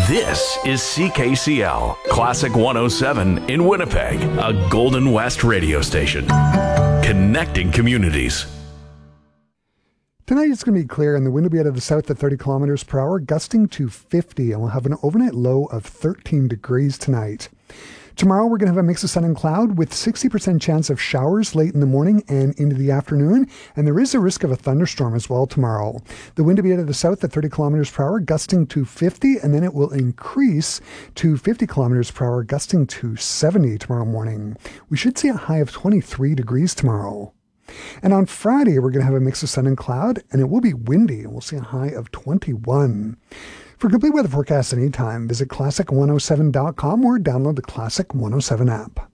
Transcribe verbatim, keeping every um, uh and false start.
This is C K C L, Classic one oh seven in Winnipeg, a Golden West radio station. Connecting communities. Tonight it's going to be clear and the wind will be out of the south at thirty kilometers per hour, gusting to fifty, and we'll have an overnight low of thirteen degrees tonight. Tomorrow we're going to have a mix of sun and cloud with sixty percent chance of showers late in the morning and into the afternoon, and there is a risk of a thunderstorm as well tomorrow. The wind will be out of the south at thirty kilometers per hour, gusting to fifty, and then it will increase to fifty kilometers per hour, gusting to seventy tomorrow morning. We should see a high of twenty-three degrees tomorrow. And on Friday, we're going to have a mix of sun and cloud, and it will be windy, and we'll see a high of twenty-one. For complete weather forecast anytime, visit classic one oh seven dot com or download the Classic one oh seven app.